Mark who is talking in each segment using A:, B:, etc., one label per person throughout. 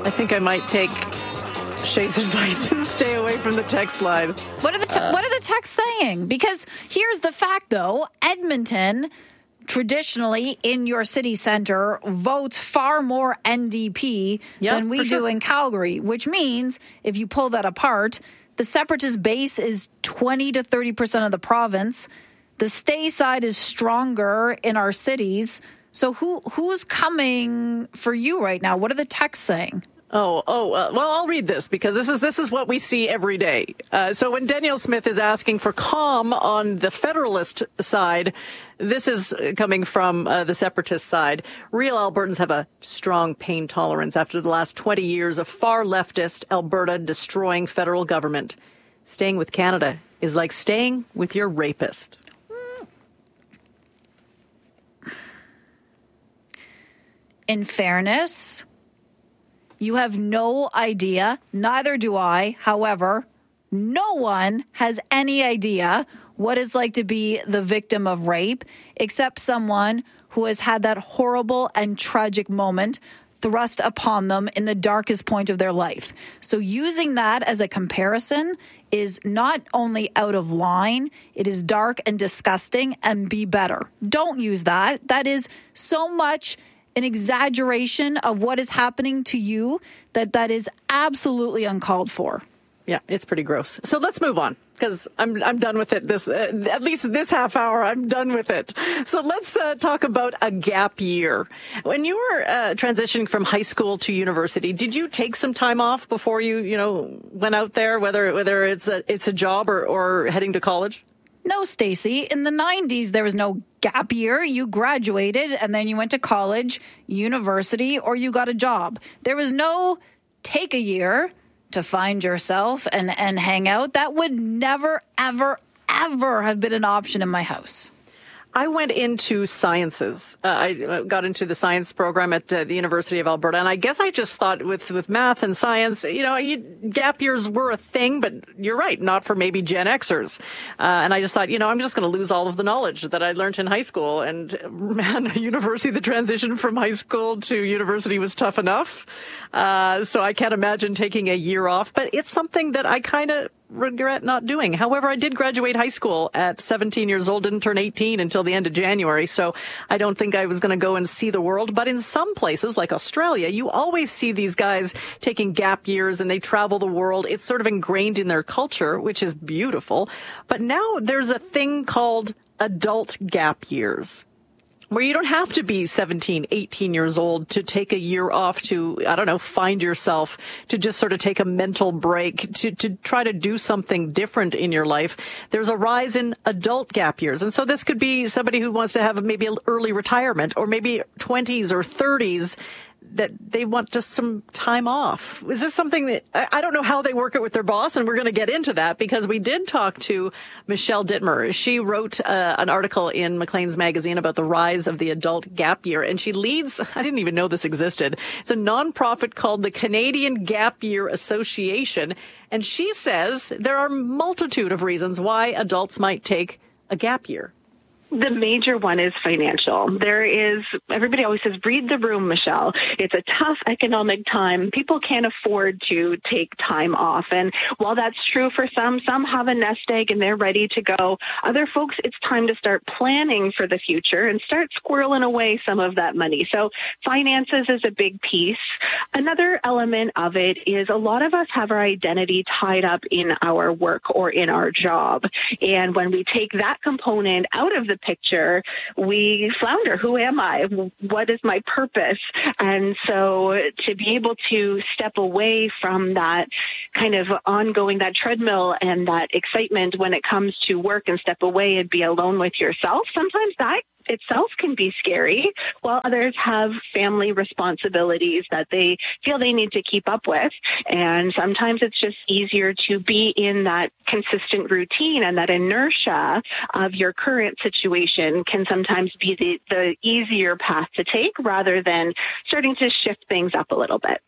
A: I think I might take Shay's advice and stay away from the text line.
B: What are the texts saying? Because here's the fact, though. Edmonton, traditionally in your city center, votes far more NDP than we do in Calgary, which means if you pull that apart, the separatist base is 20 to 30% of the province. The stay side is stronger in our cities. So who's coming for you right now? What are the texts saying?
A: Well, I'll read this because this is what we see every day. So when Danielle Smith is asking for calm on the Federalist side, this is coming from the Separatist side. Real Albertans have a strong pain tolerance after the last 20 years of far leftist Alberta destroying federal government. Staying with Canada is like staying with your rapist.
B: In fairness, you have no idea, neither do I. However, no one has any idea what it's like to be the victim of rape, except someone who has had that horrible and tragic moment thrust upon them in the darkest point of their life. So using that as a comparison is not only out of line, it is dark and disgusting, and be better. Don't use that. That is so much an exaggeration of what is happening to you that is absolutely uncalled for.
A: Yeah, it's pretty gross. So let's move on because I'm done with it. At least this half hour, I'm done with it. So let's talk about a gap year. When you were transitioning from high school to university, did you take some time off before you went out there, whether it's a job or heading to college?
B: No, Stacey. In the 90s, there was no gap year. You graduated and then you went to college, university, or you got a job. There was no take a year to find yourself and hang out. That would never, ever, ever have been an option in my house.
A: I went into sciences. I got into the science program at the University of Alberta, and I guess I just thought with math and science, gap years were a thing, but you're right, not for maybe Gen Xers. And I just thought, I'm just going to lose all of the knowledge that I learned in high school. And man, university, the transition from high school to university was tough enough. So I can't imagine taking a year off, but it's something that I kind of regret not doing. However, I did graduate high school at 17 years old, didn't turn 18 until the end of January, so I don't think I was going to go and see the world. But in some places, like Australia, you always see these guys taking gap years and they travel the world. It's sort of ingrained in their culture, which is beautiful. But now there's a thing called adult gap years, where you don't have to be 17, 18 years old to take a year off to, find yourself, to just sort of take a mental break, to try to do something different in your life. There's a rise in adult gap years. And so this could be somebody who wants to have maybe an early retirement or maybe 20s or 30s that they want just some time off. Is this something that I don't know how they work it with their boss, and we're going to get into that because we did talk to Michelle Dittmer. She wrote an article in Maclean's magazine about the rise of the adult gap year, and she leads, I didn't even know this existed, it's a nonprofit called the Canadian Gap Year Association, and she says there are a multitude of reasons why adults might take a gap year.
C: The major one is financial. Everybody always says, read the room, Michelle. It's a tough economic time. People can't afford to take time off. And while that's true for some have a nest egg and they're ready to go. Other folks, it's time to start planning for the future and start squirreling away some of that money. So finances is a big piece. Another element of it is a lot of us have our identity tied up in our work or in our job. And when we take that component out of the picture, we flounder. Who am I? What is my purpose? And so to be able to step away from that kind of ongoing, that treadmill and that excitement when it comes to work and step away and be alone with yourself, sometimes that itself can be scary, while others have family responsibilities that they feel they need to keep up with. And sometimes it's just easier to be in that consistent routine, and that inertia of your current situation can sometimes be the easier path to take rather than starting to shift things up a little bit.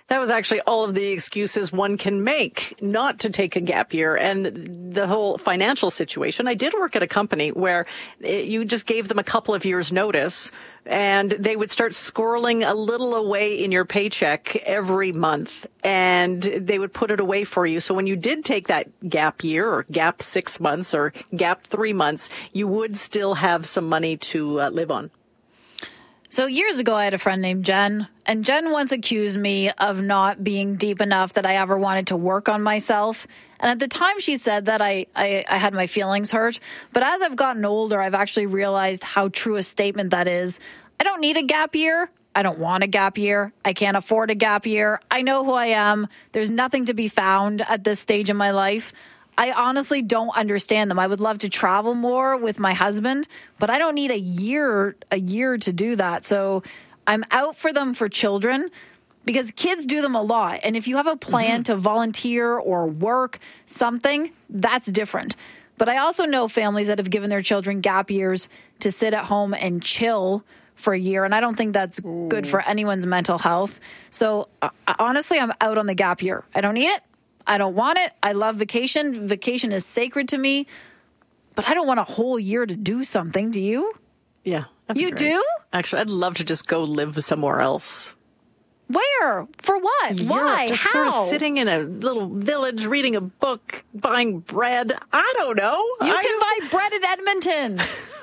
A: That was actually all of the excuses one can make not to take a gap year. And the whole financial situation. I did work at a company where you just gave them a couple of years notice and they would start squirreling a little away in your paycheck every month and they would put it away for you. So when you did take that gap year or gap 6 months or gap 3 months, you would still have some money to live on.
B: So years ago, I had a friend named Jen, and Jen once accused me of not being deep enough that I ever wanted to work on myself. And at the time she said that, I had my feelings hurt. But as I've gotten older, I've actually realized how true a statement that is. I don't need a gap year. I don't want a gap year. I can't afford a gap year. I know who I am. There's nothing to be found at this stage in my life. I honestly don't understand them. I would love to travel more with my husband, but I don't need a year to do that. So I'm out for them for children because kids do them a lot. And if you have a plan to volunteer or work something, that's different. But I also know families that have given their children gap years to sit at home and chill for a year. And I don't think that's good for anyone's mental health. So honestly, I'm out on the gap year. I don't need it. I don't want it. I love vacation. Vacation is sacred to me, but I don't want a whole year to do something. Do you?
A: Yeah.
B: You do?
A: Actually, I'd love to just go live somewhere else.
B: Where? For what?
A: Europe,
B: Why?
A: just
B: How?
A: sort of sitting in a little village, reading a book, buying bread. I don't know.
B: You can buy bread in Edmonton.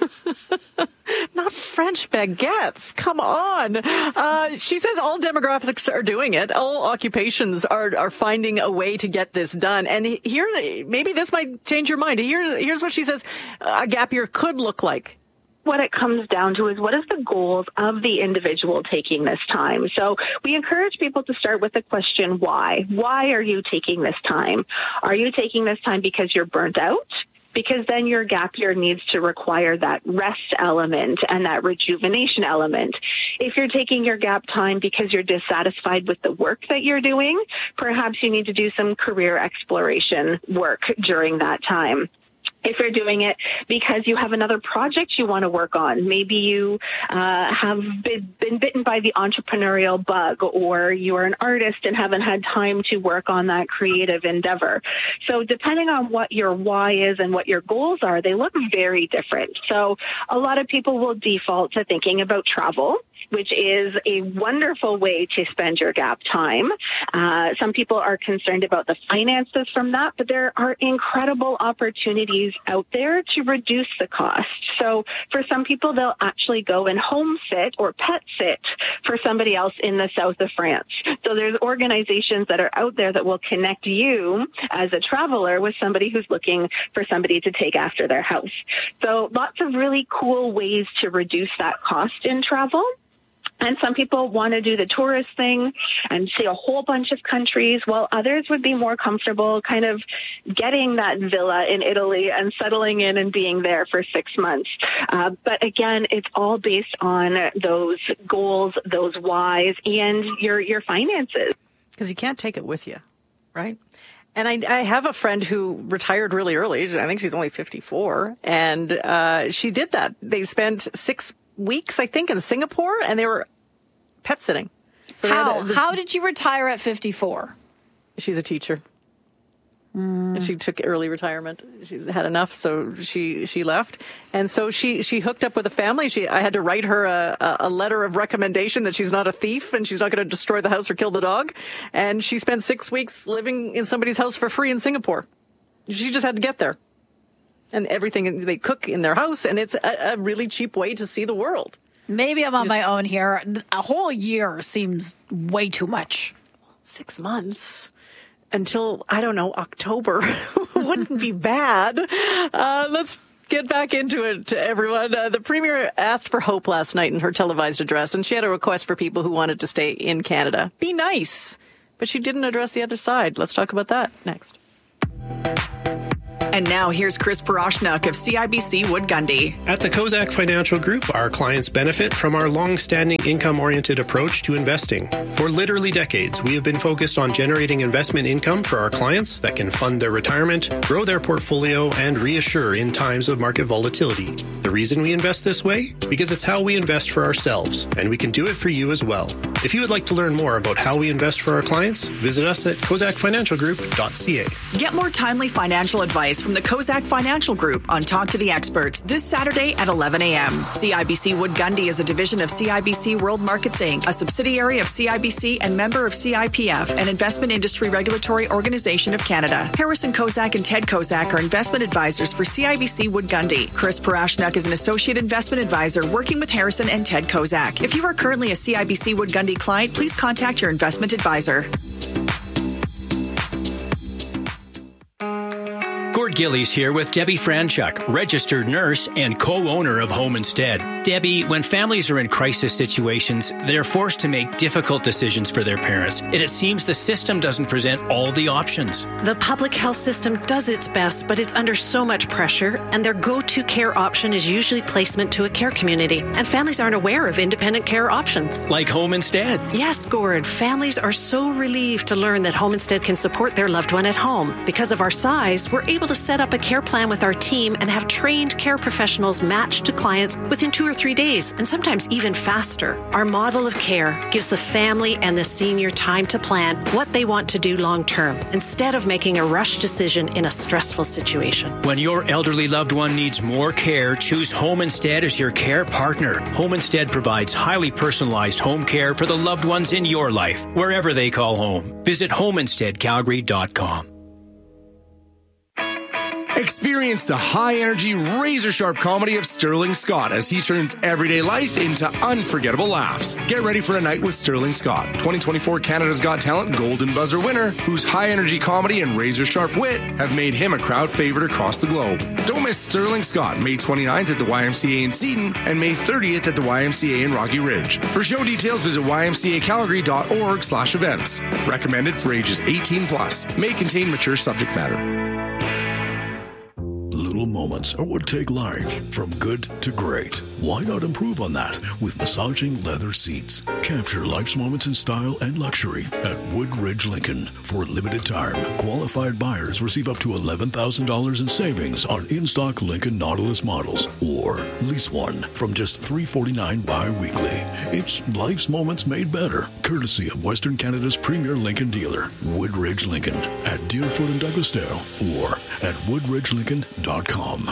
A: Not French baguettes. Come on. She says all demographics are doing it. All occupations are finding a way to get this done. And here, maybe this might change your mind. Here's what she says a gap year could look like.
C: What it comes down to is what is the goals of the individual taking this time? So we encourage people to start with the question, why? Why are you taking this time? Are you taking this time because you're burnt out? Because then your gap year needs to require that rest element and that rejuvenation element. If you're taking your gap time because you're dissatisfied with the work that you're doing, perhaps you need to do some career exploration work during that time. If you're doing it because you have another project you want to work on, maybe you have been bitten by the entrepreneurial bug, or you're an artist and haven't had time to work on that creative endeavor. So depending on what your why is and what your goals are, they look very different. So a lot of people will default to thinking about travel, which is a wonderful way to spend your gap time. Some people are concerned about the finances from that, but there are incredible opportunities out there to reduce the cost. So for some people, they'll actually go and home sit or pet sit for somebody else in the south of France. So there's organizations that are out there that will connect you as a traveler with somebody who's looking for somebody to take after their house. So lots of really cool ways to reduce that cost in travel. And some people want to do the tourist thing and see a whole bunch of countries, while others would be more comfortable kind of getting that villa in Italy and settling in and being there for 6 months. But again, it's all based on those goals, those whys, and your finances.
A: Because you can't take it with you, right? And I have a friend who retired really early. I think she's only 54. And she did that. They spent 6 weeks, I think, in Singapore, and they were pet sitting. So
B: How did you retire at 54?
A: She's a teacher. And she took early retirement. She's had enough, so she left. And so she hooked up with a family. I had to write her a letter of recommendation that she's not a thief and she's not going to destroy the house or kill the dog. And she spent 6 weeks living in somebody's house for free in Singapore. She just had to get there. And everything they cook in their house, and it's a really cheap way to see the world.
B: Maybe I'm on my own here. A whole year seems way too much.
A: 6 months until, I don't know, October wouldn't be bad. Let's get back into it, everyone. The Premier asked for hope last night in her televised address, and she had a request for people who wanted to stay in Canada. Be nice. But she didn't address the other side. Let's talk about that next.
D: And now here's Chris Parashnak of CIBC Wood Gundy.
E: At the Kozak Financial Group, our clients benefit from our long-standing income-oriented approach to investing. For literally decades, we have been focused on generating investment income for our clients that can fund their retirement, grow their portfolio, and reassure in times of market volatility. The reason we invest this way? Because it's how we invest for ourselves, and we can do it for you as well. If you would like to learn more about how we invest for our clients, visit us at kozakfinancialgroup.ca.
D: Get more timely financial advice from the Kozak Financial Group on Talk to the Experts this Saturday at 11 a.m. CIBC Wood Gundy is a division of CIBC World Markets Inc., a subsidiary of CIBC and member of CIPF, an investment industry regulatory organization of Canada. Harrison Kozak and Ted Kozak are investment advisors for CIBC Wood Gundy. Chris Parashnak is an associate investment advisor working with Harrison and Ted Kozak. If you are currently a CIBC Wood Gundy client, please contact your investment advisor.
F: Gord Gillies here with Debbie Franchuk, registered nurse and co-owner of Home Instead. Debbie, when families are in crisis situations, they're forced to make difficult decisions for their parents. It seems the system doesn't present all the options.
G: The public health system does its best, but it's under so much pressure, and their go-to care option is usually placement to a care community, and families aren't aware of independent care options.
F: Like Home Instead.
G: Yes, Gord. Families are so relieved to learn that Home Instead can support their loved one at home. Because of our size, we're able to set up a care plan with our team and have trained care professionals matched to clients within 2 or 3 days, and sometimes even faster. Our model of care gives the family and the senior time to plan what they want to do long term, instead of making a rush decision in a stressful situation.
F: When your elderly loved one needs more care, choose Home Instead as your care partner. Home Instead provides highly personalized home care for the loved ones in your life, wherever they call home. Visit homeinsteadcalgary.com.
H: Experience the high-energy, razor-sharp comedy of Sterling Scott as he turns everyday life into unforgettable laughs. Get ready for a night with Sterling Scott, 2024 Canada's Got Talent Golden Buzzer winner, whose high-energy comedy and razor-sharp wit have made him a crowd favorite across the globe. Don't miss Sterling Scott, May 29th at the YMCA in Seton and May 30th at the YMCA in Rocky Ridge. For show details, visit ymcacalgary.org/events. Recommended for ages 18+. May contain mature subject matter.
I: Little moments are what take life from good to great. Why not improve on that with massaging leather seats? Capture life's moments in style and luxury at Woodridge Lincoln. For a limited time, qualified buyers receive up to $11,000 in savings on in-stock Lincoln Nautilus models, or lease one from just $349 bi-weekly. It's life's moments made better, courtesy of Western Canada's premier Lincoln dealer, Woodridge Lincoln, at Deerfoot and Douglasdale, or at woodridgelincoln.com.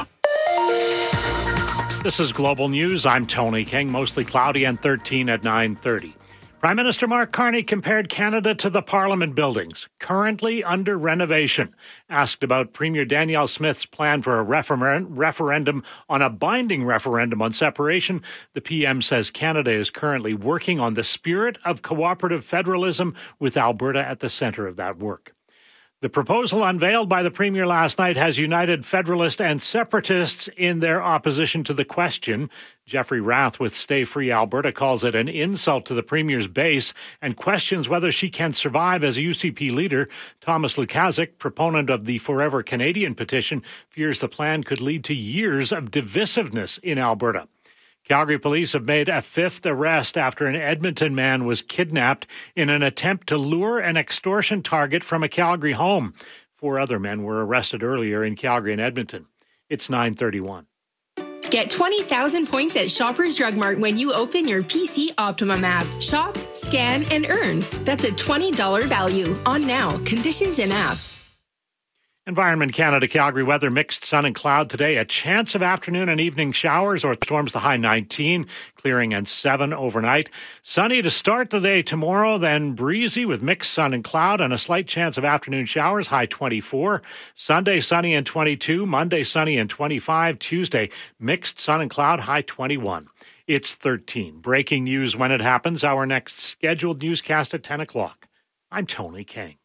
J: This is Global News. I'm Tony King. Mostly cloudy and 13 at 9:30. Prime Minister Mark Carney compared Canada to the Parliament buildings, currently under renovation. Asked about Premier Danielle Smith's plan for a referendum on a binding referendum on separation, the PM says Canada is currently working on the spirit of cooperative federalism, with Alberta at the centre of that work. The proposal unveiled by the Premier last night has united Federalists and Separatists in their opposition to the question. Jeffrey Rath with Stay Free Alberta calls it an insult to the Premier's base and questions whether she can survive as a UCP leader. Thomas Lukaszuk, proponent of the Forever Canadian petition, fears the plan could lead to years of divisiveness in Alberta. Calgary police have made a 5th arrest after an Edmonton man was kidnapped in an attempt to lure an extortion target from a Calgary home. 4 other men were arrested earlier in Calgary and Edmonton. It's 9:31.
K: Get 20,000 points at Shoppers Drug Mart when you open your PC Optimum app. Shop, scan, and earn. That's a $20 value on now. Conditions in app.
J: Environment Canada Calgary weather, mixed sun and cloud today. A chance of afternoon and evening showers or storms, the high 19, clearing and 7 overnight. Sunny to start the day tomorrow, then breezy with mixed sun and cloud and a slight chance of afternoon showers, high 24. Sunday sunny and 22, Monday sunny and 25, Tuesday mixed sun and cloud, high 21. It's 13. Breaking news when it happens. Our next scheduled newscast at 10 o'clock. I'm Tony King.